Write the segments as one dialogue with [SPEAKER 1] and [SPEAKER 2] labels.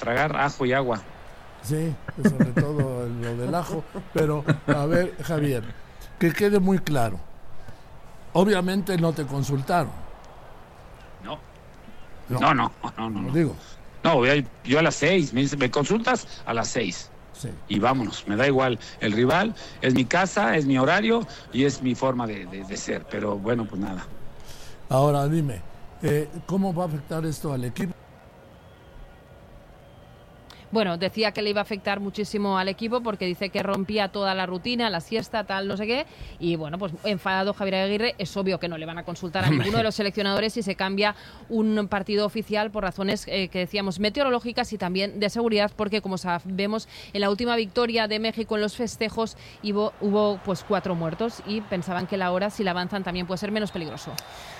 [SPEAKER 1] tragar ajo y agua.
[SPEAKER 2] Sí, sobre todo lo del ajo. Pero, a ver, Javier, que quede muy claro. Obviamente no te consultaron.
[SPEAKER 1] No.
[SPEAKER 2] Digo.
[SPEAKER 1] No, yo a las 6, me consultas a las 6.
[SPEAKER 2] Sí.
[SPEAKER 1] Y vámonos, me da igual el rival, es mi casa, es mi horario y es mi forma de ser. Pero bueno, pues nada.
[SPEAKER 2] Ahora dime, ¿cómo va a afectar esto al equipo?
[SPEAKER 3] Bueno, decía que le iba a afectar muchísimo al equipo porque dice que rompía toda la rutina, la siesta, tal, no sé qué. Y bueno, pues enfadado Javier Aguirre, es obvio que no le van a consultar a ninguno de los seleccionadores si se cambia un partido oficial por razones que decíamos meteorológicas y también de seguridad, porque como sabemos, en la última victoria de México en los festejos hubo pues 4 muertos y pensaban que la hora, si la avanzan, también puede ser menos peligroso.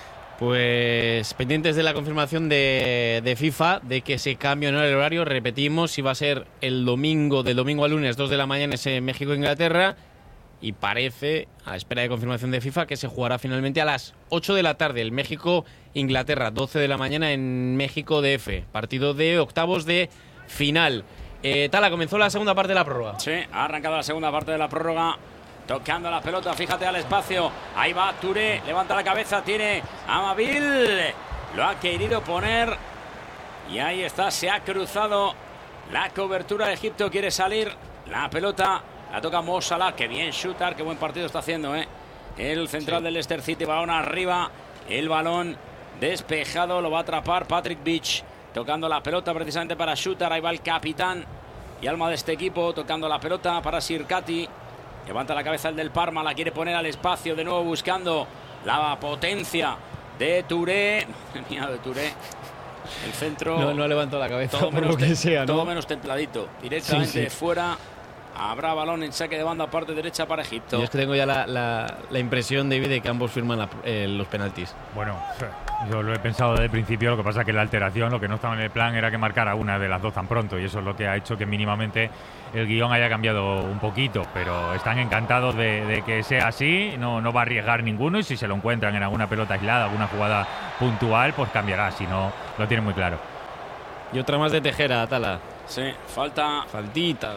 [SPEAKER 4] Pues pendientes de la confirmación de FIFA de que se cambie o no el horario. Repetimos, si va a ser del domingo a lunes, 2 de la mañana, ese México-Inglaterra. Y parece, a la espera de confirmación de FIFA, que se jugará finalmente a las 8 de la tarde. El México-Inglaterra, 12 de la mañana en México DF. Partido de octavos de final. Tala, comenzó la segunda parte de la prórroga.
[SPEAKER 5] Sí, ha arrancado la segunda parte de la prórroga. Tocando la pelota, fíjate al espacio. Ahí va Touré, levanta la cabeza, tiene a Amabil. Lo ha querido poner. Y ahí está, se ha cruzado la cobertura de Egipto. Quiere salir la pelota. La toca Mo Salah. Qué bien shooter, qué buen partido está haciendo, el central del Leicester City. Balón arriba. El balón despejado. Lo va a atrapar Patrick Beach. Tocando la pelota precisamente para shooter. Ahí va el capitán y alma de este equipo. Tocando la pelota para Sirkati. Levanta la cabeza el del Parma, la quiere poner al espacio, de nuevo buscando la potencia de Touré. Madre mía, de Touré. El centro.
[SPEAKER 4] No ha levantado la cabeza,
[SPEAKER 5] todo
[SPEAKER 4] por
[SPEAKER 5] menos
[SPEAKER 4] lo que sea, ¿no?
[SPEAKER 5] Todo menos templadito. Directamente
[SPEAKER 4] Sí.
[SPEAKER 5] Fuera. Habrá balón en saque de banda, parte derecha para Egipto.
[SPEAKER 4] Yo es que tengo ya la impresión, David, de que ambos firman los penaltis.
[SPEAKER 6] Bueno, yo lo he pensado desde el principio. Lo que pasa es que la alteración, lo que no estaba en el plan, era que marcara una de las dos tan pronto. Y eso es lo que ha hecho que mínimamente el guión haya cambiado un poquito. Pero están encantados de que sea así. No va a arriesgar ninguno. Y si se lo encuentran en alguna pelota aislada, alguna jugada puntual, pues cambiará. Si no, lo tiene muy claro.
[SPEAKER 4] Y otra más de Tejera, Tala.
[SPEAKER 5] Sí, faltita.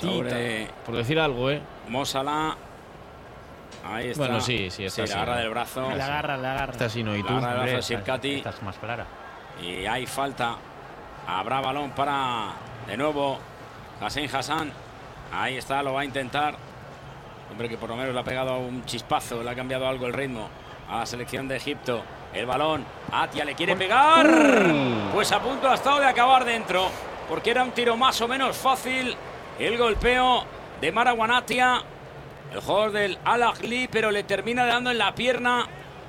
[SPEAKER 4] Por decir algo,
[SPEAKER 5] Mo Salah. Ahí está.
[SPEAKER 4] Bueno, sí, está así.
[SPEAKER 5] La agarra del brazo.
[SPEAKER 7] La agarra.
[SPEAKER 4] Está así, ¿no? ¿Y tú?
[SPEAKER 5] La agarra del brazo de Sirkati.
[SPEAKER 6] Esta es más clara.
[SPEAKER 5] Y hay falta. Habrá balón para, de nuevo, Hassan. Ahí está, lo va a intentar. Hombre, que por lo menos le ha pegado un chispazo, le ha cambiado algo el ritmo a la selección de Egipto. El balón, Atia le quiere pegar. Pues a punto ha estado de acabar dentro, porque era un tiro más o menos fácil. El golpeo de Marwan Atia, el jugador del Al Ahly, pero le termina dando en la pierna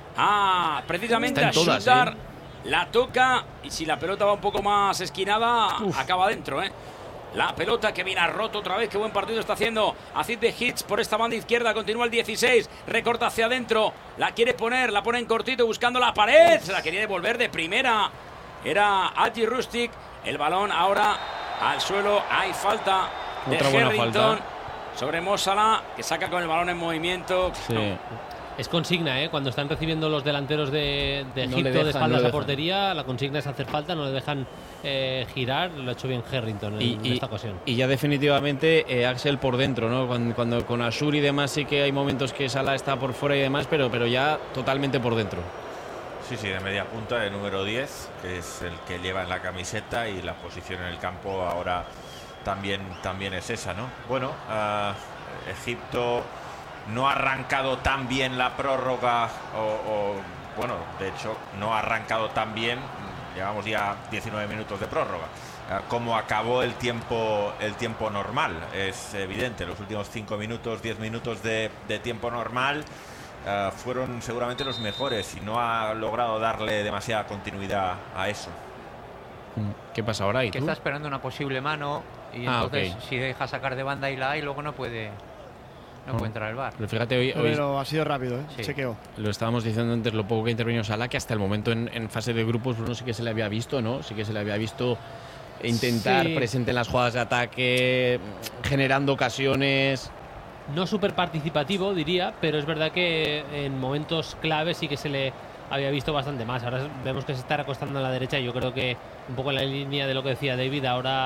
[SPEAKER 5] a precisamente a Shooter. La toca y si la pelota va un poco más esquinada, acaba dentro, La pelota que viene a roto otra vez. Qué buen partido está haciendo Acid de Hits por esta banda izquierda. Continúa el 16. Recorta hacia adentro. La quiere poner. La pone en cortito buscando la pared. Se la quería devolver de primera. Era Ati Rustic. El balón ahora al suelo. Hay falta de Harrington sobre Mo Salah, que saca con el balón en movimiento.
[SPEAKER 4] Sí.
[SPEAKER 7] Es consigna, cuando están recibiendo los delanteros de Egipto de espaldas a portería, la consigna es hacer falta, no le dejan girar. Lo ha hecho bien Harrington en esta ocasión.
[SPEAKER 4] Y ya definitivamente Axel por dentro, ¿no? Cuando con Asur y demás sí que hay momentos que Salah está por fuera y demás, pero ya totalmente por dentro.
[SPEAKER 8] Sí, de media punta, de número 10, que es el que lleva en la camiseta, y la posición en el campo ahora también es esa, ¿no? Bueno, Egipto no ha arrancado tan bien la prórroga, bueno, de hecho, no ha arrancado tan bien, llevamos ya 19 minutos de prórroga, como acabó el tiempo normal. Es evidente, los últimos 5 minutos, 10 minutos de tiempo normal fueron seguramente los mejores y no ha logrado darle demasiada continuidad a eso.
[SPEAKER 4] ¿Qué pasa ahora?
[SPEAKER 9] Que está esperando una posible mano y entonces si deja sacar de banda y la hay, luego no puede entrar el VAR.
[SPEAKER 4] Pero fíjate, hoy
[SPEAKER 10] Pero ha sido rápido,
[SPEAKER 4] sí.
[SPEAKER 10] Chequeo.
[SPEAKER 4] Lo estábamos diciendo antes, lo poco que intervino Salah, que hasta el momento en fase de grupos Bruno sí que se le había visto, ¿no? Sí que se le había visto intentar presente en las jugadas de ataque, generando ocasiones.
[SPEAKER 7] No súper participativo, diría, pero es verdad que en momentos claves sí que se le había visto bastante más. Ahora vemos que se está recostando a la derecha y yo creo que un poco en la línea de lo que decía David, ahora